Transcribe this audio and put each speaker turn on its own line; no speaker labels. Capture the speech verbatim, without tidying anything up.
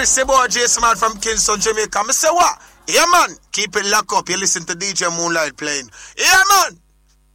this is boy Jason Man from Kingston, Jamaica. I say what? Yeah, man. Keep it locked up. You listen to D J Moonlight playing. Yeah, man.